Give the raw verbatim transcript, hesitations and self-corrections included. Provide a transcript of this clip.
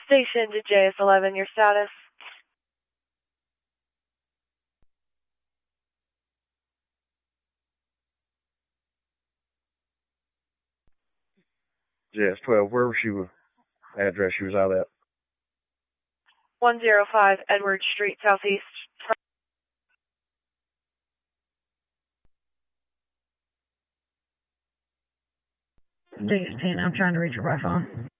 Station to J S eleven, your status? J S twelve, where was she, was, address she was out at? one oh five Edward Street, Southeast. D S ten, I'm trying to reach her by phone.